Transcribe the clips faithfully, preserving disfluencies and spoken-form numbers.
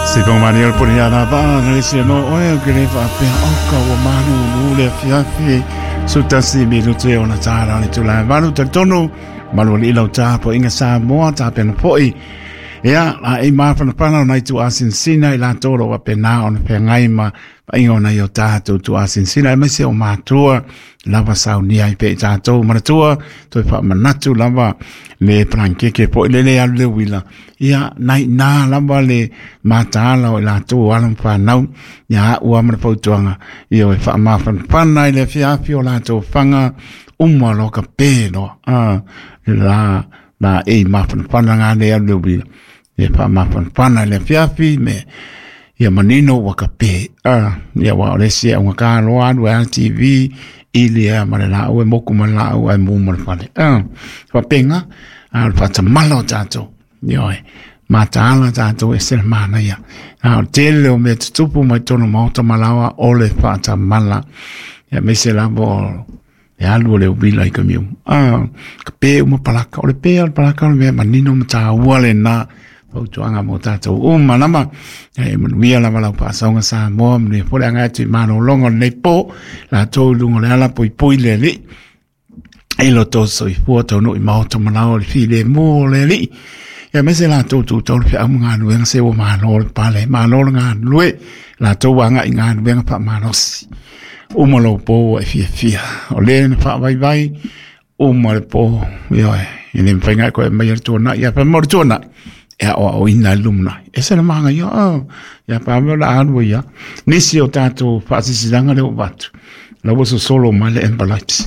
Si pong maniel pun ya na ba ngalisi no oe gele fa pe oka wa manu nu le fiafi suta si milu te ona tara ni tula manu te tonu malu li lo ta po inga sa mo ta pe no foi ya a e ma fa na pana na tu asin sina ila toro wa pe na on pe ngai ma pa inga na yo ta tu tu asin sina me se o ma tua lava sau ni ai pe ta to ma tua to fa manatu lava le planke ke po le le al le wila ia nai na lava le mata la la tu alam fa nau ya ua ma po tuanga io fa ma fa fa nai le fia fio la to fanga umma lo ka pe no a la na e ma fa fa nga le al le wila e fa ma fa fa nai le fia fi me ia manino wa ka pe a ia wa le sia un ka lo adu T V ilia marela o moku mala o ai mu mo fale ah fa penga al fa tamalo tato yo mata ala tato e ser mana ya al tele o me tupu mai tono mauta malawa ole fa tamala ya me se la bo ya lu le ubila i kamiu ah pe mo palaka ole pe al palaka me manino mata wale na o tuanga mo tato o manama e mia la mala pa songa sa mo ni po anga ti mano longo nei po la to lungo la la poi poi le li e lo to so i foto no i mauto manao le file mo le li ya mese la to to to fi amunga no en se o mano pa le mano nga lue la to wanga inga no pa manos o mo lo po e fi fi o le fa vai vai o mo po yo e ni fenga ko me yer to na ya pa mo to na ya o ina lumna esa na manga yo ya pa me la anu ya nisi o tato fa si silanga le watu la wo solo male embalati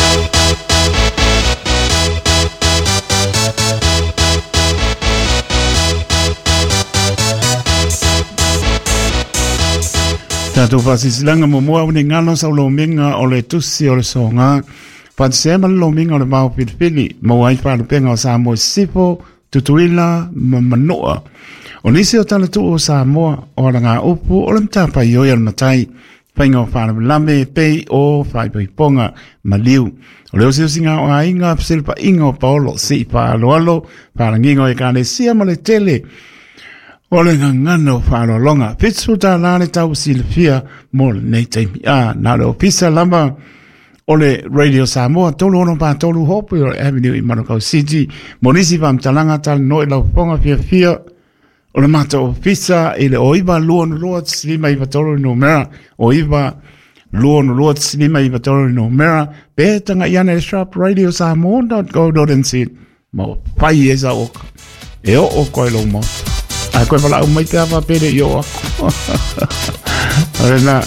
tato fa si silanga mo mo ni ngalo sa lo minga o le tusi o le songa fa se ma lo minga o le mau pilipili mo ai fa le penga sa mo sipo tutuila manoa o nisi o tala tu o Samoa o ranga upu o lam tapa i oia matai whainga o whana lame pei o whaipai ponga maliu o leo siu singa o ainga psilpa inga o paolo si pa alo alo wharangingo e kane sia male tele o le ngangana o whano longa pitsu ta lane tau silfia mo nei taimi a nare o pisa lama ole Radio Samoa tolu ono pa tolu hopu o Avenue i Manukau City monisi pam talanga tal no i lau ponga fia fia ole mata o pisa ile oiva luon luot slima i vatoro no mera oiva luon luot slima i vatoro no mera pe tanga iana e shop radio samoa dot co dot n z mo pai esa oka e o o koe lo mo a koe pala umai te apa pere i o ako ole na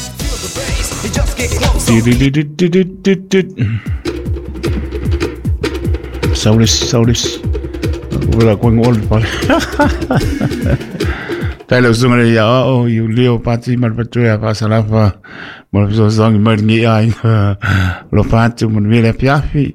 Saulis, saulis. Wala ko ng old pala. Tayo sunga ya oh you leo pati marpatuya pa salafa. Mo so song marngi ay lo pati mo vile piafi.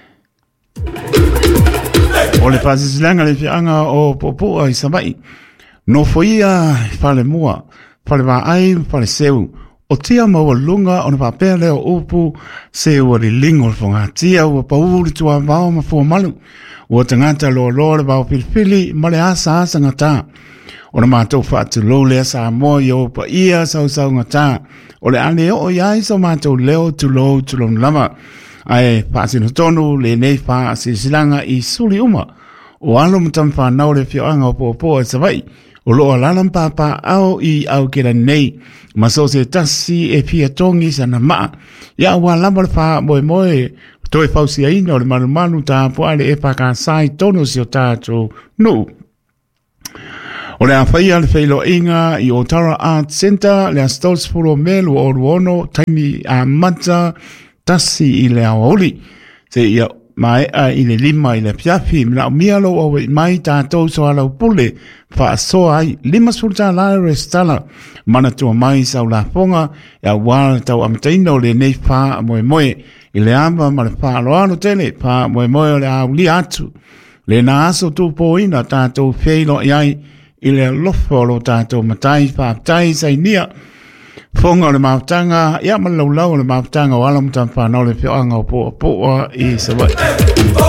Ole pasi silanga le fianga o popo ai sabai. No foia fale mua. Fale va ai fale seu. O tia maua lunga o na papea leo upu se ua li lingo fonga tia ua pauri tua vao ma fua malu ua tangata lo lore vao pilipili male asa asa ngata o na mātou whaatu lo lea sa moa i opa ia sau sau ngata o le ane o iai sa mātou leo tu lo tu lo lama ai whaasino tonu le nei wha silanga i suli uma o alo mutam whanau le fioanga o po po e savai o loa lalam papa au i au kera nei ma so se tasi e pia tongi sana maa ya wa lamba fa moe moe toi fausi aina o le manu manu ta po ale e paka sai tono si o tato no o le awhai ale whailo inga i Otara Art Center le a Stolz Puro Melu o Ruono taimi a mata tasi i le awauli se ia mai a i le lima i le piafi mna o mialo o mai tātou so ala upule fa so ai lima sulta la restala mana tua mai sa la fonga ya wala tau amtaino le nei fa moe moe i le amba ma le fa lo ano tele fa moe moe le au li atu le na aso tu po ina tātou feilo iai i le lofo lo tātou matai fa tai sai nia fonga le mautanga ia malau lau le mautanga wala mutan fa no le fioanga o po po i se vai